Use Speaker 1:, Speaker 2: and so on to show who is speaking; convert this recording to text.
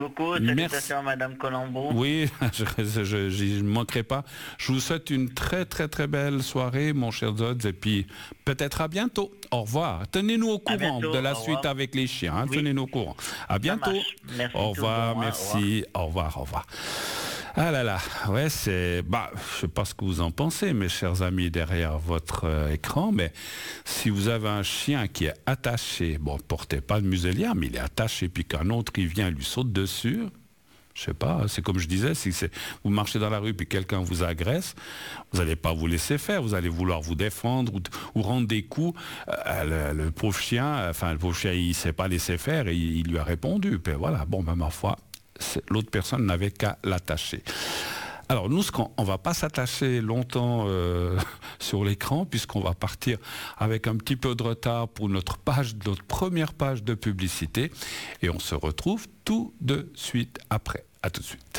Speaker 1: Beaucoup,
Speaker 2: Merci.
Speaker 1: salutations à Madame Colombo.
Speaker 2: Oui, je ne manquerai pas. Je vous souhaite une très très très belle soirée, mon cher Zodz, et puis peut-être à bientôt. Au revoir. Tenez-nous au
Speaker 1: À
Speaker 2: courant
Speaker 1: bientôt,
Speaker 2: de la
Speaker 1: au
Speaker 2: suite
Speaker 1: revoir.
Speaker 2: avec les chiens. Hein.
Speaker 1: Oui,
Speaker 2: Tenez-nous au courant. À
Speaker 1: ça
Speaker 2: bientôt.
Speaker 1: marche. Merci,
Speaker 2: Au
Speaker 1: tout le
Speaker 2: revoir,
Speaker 1: bon, hein, au revoir.
Speaker 2: merci. Au revoir, au revoir. Ah là là, ouais, c'est... Bah, je sais pas ce que vous en pensez, mes chers amis, derrière votre écran, mais si vous avez un chien qui est attaché, bon, portez pas de muselière, mais il est attaché, puis qu'un autre, il vient, il lui saute dessus, je sais pas, c'est comme je disais, si vous marchez dans la rue puis quelqu'un vous agresse, vous n'allez pas vous laisser faire, vous allez vouloir vous défendre ou rendre des coups. Le pauvre chien, il ne s'est pas laissé faire et il lui a répondu. Puis voilà, bon, ben, ma foi, l'autre personne n'avait qu'à l'attacher. Alors nous, on va pas s'attacher longtemps sur l'écran puisqu'on va partir avec un petit peu de retard pour notre première page de publicité et on se retrouve tout de suite après. À tout de suite.